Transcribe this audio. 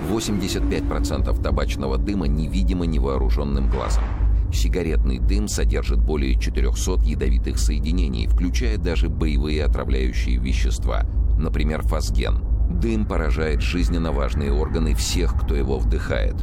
85% табачного дыма невидимо невооруженным глазом. Сигаретный дым содержит более 400 ядовитых соединений, включая даже боевые отравляющие вещества, например, фосген. Дым поражает жизненно важные органы всех, кто его вдыхает.